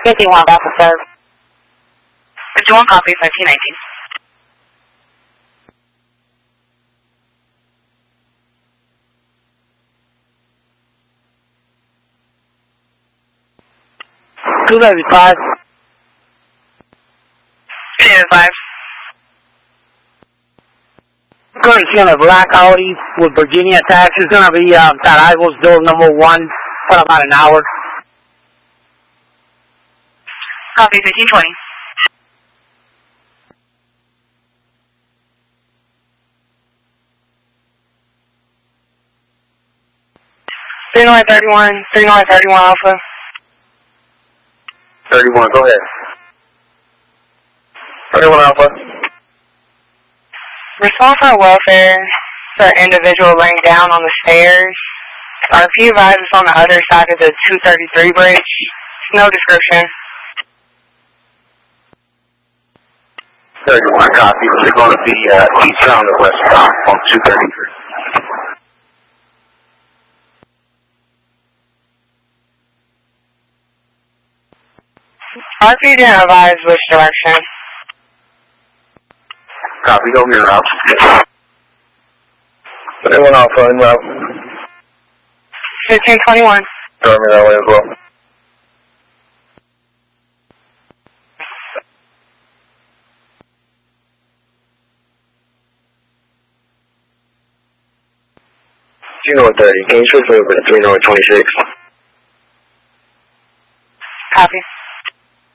51 Alpha Serve. 51 copy, 1519. Two 5. 5. Currently seeing a black Audi with Virginia tax. It's going to be at Ivos door number 1 for about an hour. Copy, 1520. Illinois 31 Alpha. 31, go ahead. 31 Alpha. Response on welfare for an individual laying down on the stairs. Are a few advisors on the other side of the 233 bridge. No description. 31 copy. They're going to be eastbound or westbound on 233. RP didn't advise which direction. Copy, go mirror out. 31 Alpha en route. 1521. Turn me that way as well. North 30. Can you switch over to 3 North 26? Copy.